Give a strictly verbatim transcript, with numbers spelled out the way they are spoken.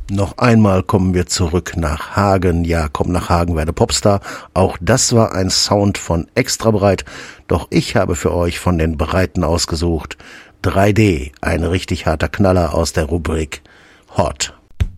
Noch einmal kommen wir zurück nach Hagen. Ja, komm nach Hagen, werde Popstar. Auch das war ein Sound von Extra Breit. Doch ich habe für euch von den Breiten ausgesucht drei D, ein richtig harter Knaller aus der Rubrik Hot.